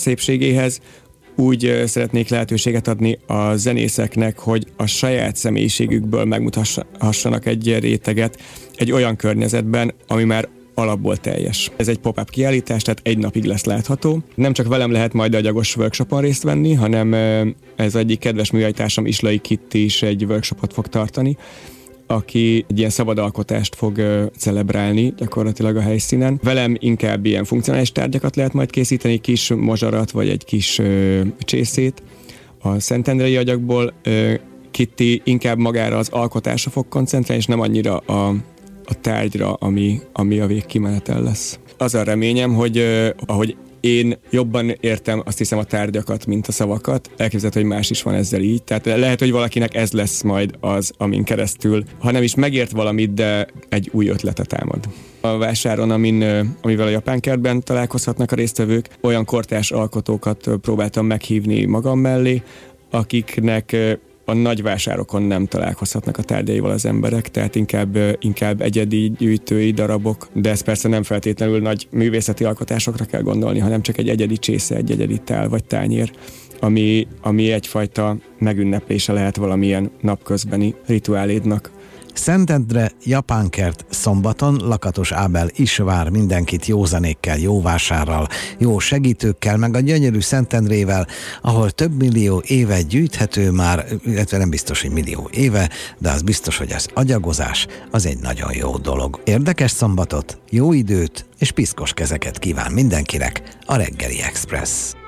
szépségéhez, úgy szeretnék lehetőséget adni a zenészeknek, hogy a saját személyiségükből megmuthassanak egy réteget egy olyan környezetben, ami már alapból teljes. Ez egy pop-up kiállítás, tehát egy napig lesz látható. Nem csak velem lehet majd agyagos workshopon részt venni, hanem ez egyik kedves műhelytársam, Islai Kitti is egy workshopot fog tartani, aki egy ilyen szabadalkotást fog celebrálni gyakorlatilag a helyszínen. Velem inkább ilyen funkcionális tárgyakat lehet majd készíteni, kis mozsarat vagy egy kis csészét a szentendrei agyagból. Kitti inkább magára az alkotásra fog koncentrálni, és nem annyira a tárgyra, ami a végkimenetel lesz. Az a reményem, hogy ahogy én jobban értem, azt hiszem, a tárgyakat, mint a szavakat. Elképzelhető, hogy más is van ezzel így. Tehát lehet, hogy valakinek ez lesz majd az, amin keresztül, ha nem is megért valamit, de egy új ötletet támad. A vásáron, amivel a Japán Kertben találkozhatnak a résztvevők, olyan kortárs alkotókat próbáltam meghívni magam mellé, akiknek a nagy vásárokon nem találkozhatnak a tárgyaival az emberek, tehát inkább egyedi gyűjtői darabok, de ez persze nem feltétlenül nagy művészeti alkotásokra kell gondolni, hanem csak egy egyedi csésze, egy egyedi tál vagy tányér, ami egyfajta megünneplése lehet valamilyen napközbeni rituálédnak. Szentendre, Japán Kert szombaton. Lakatos Ábel is vár mindenkit jó zenékkel, jó vásárral, jó segítőkkel, meg a gyönyörű Szentendrével, ahol több millió éve gyűjthető már, illetve nem biztos, hogy millió éve, de az biztos, hogy az agyagozás az egy nagyon jó dolog. Érdekes szombatot, jó időt és piszkos kezeket kíván mindenkinek a Reggeli Express.